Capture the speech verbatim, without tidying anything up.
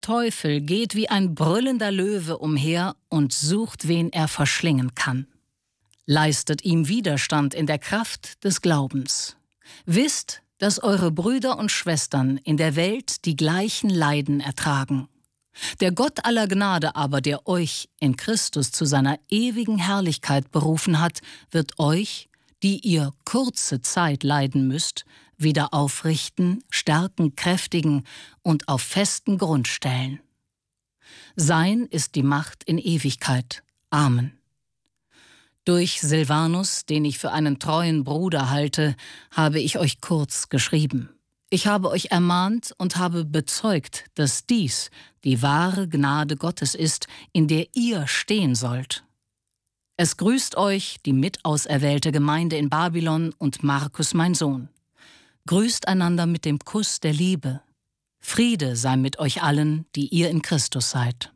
Teufel geht wie ein brüllender Löwe umher und sucht, wen er verschlingen kann. Leistet ihm Widerstand in der Kraft des Glaubens. Wisst, dass eure Brüder und Schwestern in der Welt die gleichen Leiden ertragen. Der Gott aller Gnade aber, der euch in Christus zu seiner ewigen Herrlichkeit berufen hat, wird euch, die ihr kurze Zeit leiden müsst, wieder aufrichten, stärken, kräftigen und auf festen Grund stellen. Sein ist die Macht in Ewigkeit. Amen. Durch Silvanus, den ich für einen treuen Bruder halte, habe ich euch kurz geschrieben. Ich habe euch ermahnt und habe bezeugt, dass dies die wahre Gnade Gottes ist, in der ihr stehen sollt. Es grüßt euch die mitauserwählte Gemeinde in Babylon und Markus, mein Sohn. Grüßt einander mit dem Kuss der Liebe. Friede sei mit euch allen, die ihr in Christus seid.